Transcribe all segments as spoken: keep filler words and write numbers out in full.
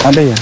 Ada ya?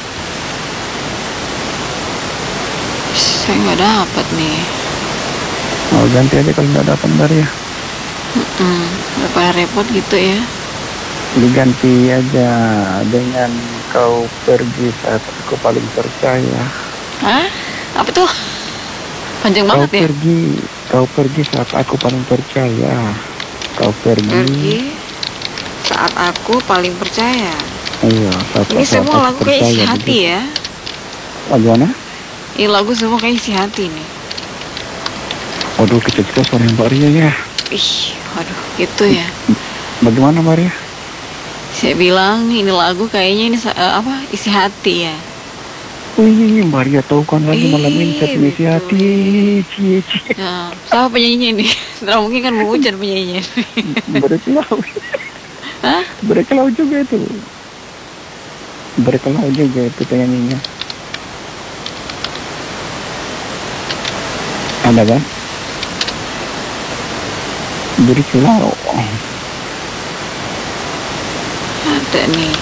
Saya nggak dapat nih. Mau ganti aja kalau nggak dapat Mbak Ria. Hmm, daripada repot gitu ya. Diganti aja dengan kau pergi saat aku paling percaya. Hah? Apa tuh? Panjang Kau banget ya? pergi, kau pergi saat aku paling percaya. Kau pergi. Pergi saat aku paling percaya. Iya, saat, Ini saat semua aku lagu kayak isi percaya hati begitu. ya. Oh, gimana? Ini lagu semua kayak isi hati nih. Waduh, kecil sekali suara Mbak Ria ya. Ih, waduh, gitu ya. Bagaimana Mbak Ria? Saya bilang ini lagu kayaknya ini uh, apa isi hati ya. Wih, Mbak Ria tahu kan lagi malam ini satu isi betul. hati. Cie, cie. Nah, siapa penyanyinya ini? Tidak mungkin kan Bung Ujan penyanyinya. Berkelau. Hah? Berkelau juga itu. Berkelau juga itu penyanyinya. Ada kan? Berkelau. Ada nih.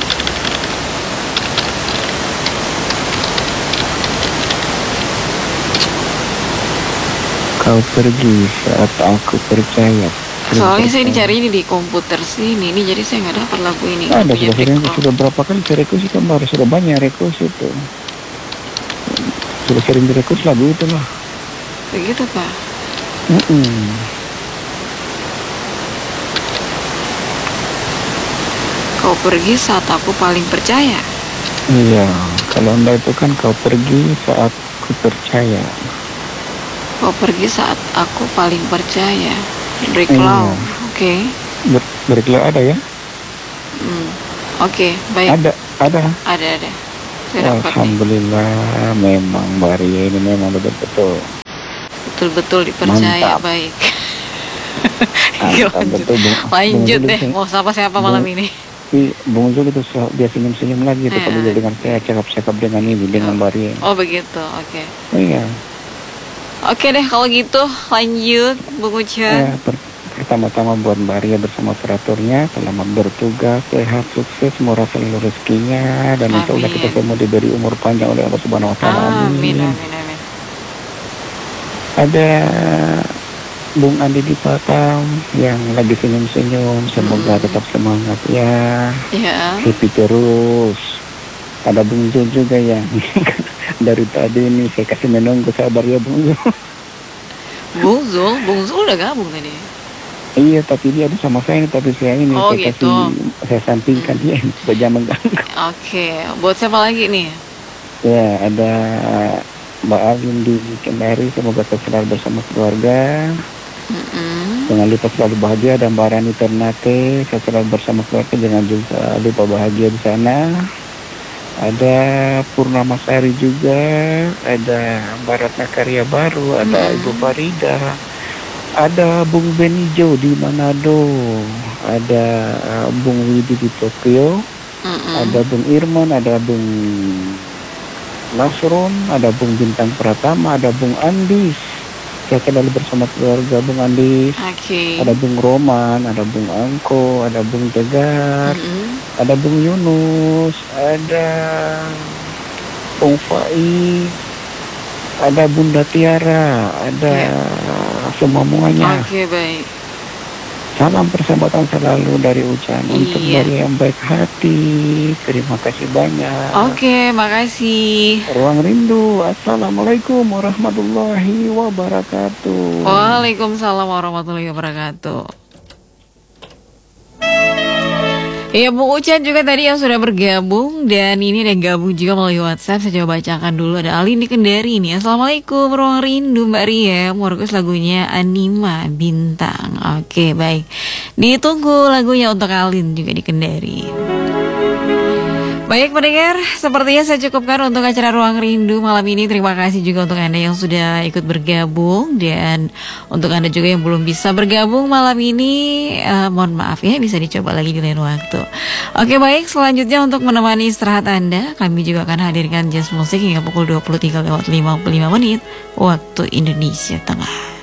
Kau pergi saat aku percaya. Soalnya saya dicari ini di komputer sini nih, jadi saya nggak dapat lagu ini. Ada sudah sering, sudah berapa kali saya request itu Mbak, sudah banyak request itu. Sudah sering request lagu itu lah. Begitu Pak. Mm -mm. Kau pergi saat aku paling percaya. Iya, kalau Anda itu kan kau pergi saat ku percaya. Kau pergi saat aku paling percaya. Berkelau, Iya. oke. Okay. Ber Berkelau ada ya? Hmm. Oke, okay, baik. Ada, ada. Ada, ada. Alhamdulillah, nih. Memang Mbak Ria ini memang betul-betul. Betul-betul dipercaya. Mantap. Baik. Mantap, betul, bung, lanjut bung deh, mau siapa-siapa malam ini. Bung Zul itu dia senyum-senyum lagi gitu, kalau dia dengan saya cakap-cakap dengan ini, dengan Mbak Ria. Oh begitu, oke. Okay. Iya. Oke deh, kalau gitu lanjut Bung Ucan. Ya, per pertama-tama buat Mbak Ria bersama operatornya, selamat bertugas, sehat, sukses, murah selalu rezekinya, dan insya Allah kita semua diberi umur panjang oleh Allah Subhanahu Wa Taala. Amin, amin, amin. Ada Bung Andi di Batam yang lagi senyum-senyum, semoga hmm. tetap semangat ya, ya. Happy terus. Ada Bung Zul juga yang dari tadi ini saya kasih menunggu, sabar ya Bung Zul. Bung Zul, Bung Zul udah gabung tadi. Iya, tapi dia ada sama saya ini, tapi saya ini oh, saya gitu. kasih, saya sampingkan hmm. dia supaya mengganggu. Oke, okay. Buat siapa lagi nih? Ya, ada Mbak Alin di Kendari, semoga selalu bersama keluarga. Mm-hmm. Jangan lupa selalu bahagia, dan Mbak Rani Ternate, saya selalu bersama keluarga, jangan juga lupa bahagia di sana. Ada Purnama Sari juga, ada Mbak Ratna Karya Baru, ada mm-hmm. Ibu Farida, ada Bung Benijo di Manado, ada uh, Bung Widi di Tokyo, mm-hmm. ada Bung Irman, ada Bung Nasron, ada Bung Bintang Pratama, ada Bung Andis. Saya selalu bersama keluarga Bung Andis. Okay. Ada Bung Roman, ada Bung Angko, ada Bung Tegar, mm-hmm. ada Bung Yunus, ada Bung Fai, ada Bunda Tiara, ada yeah. semuanya. Oke, okay, baik. Salam persahabatan selalu dari Ucan iya. untuk dari yang baik hati. Terima kasih banyak. Oke, okay, makasih. Ruang Rindu. Assalamualaikum warahmatullahi wabarakatuh. Waalaikumsalam warahmatullahi wabarakatuh. Ya, Bung Ucan juga tadi yang sudah bergabung, dan ini ada yang gabung juga melalui WhatsApp. Saya coba bacakan dulu. Ada Alin di Kendari nih. Assalamualaikum, Ruang Rindu Mbak Ria. Mau request lagunya Anima Bintang. Oke, baik. Ditunggu lagunya untuk Alin juga di Kendari. Baik pendengar, sepertinya saya cukupkan untuk acara Ruang Rindu malam ini. Terima kasih juga untuk Anda yang sudah ikut bergabung, dan untuk Anda juga yang belum bisa bergabung malam ini, uh, mohon maaf ya, bisa dicoba lagi di lain waktu. Oke baik, selanjutnya untuk menemani istirahat Anda, kami juga akan hadirkan jazz musik hingga pukul dua puluh tiga lewat lima puluh lima menit waktu Indonesia Tengah.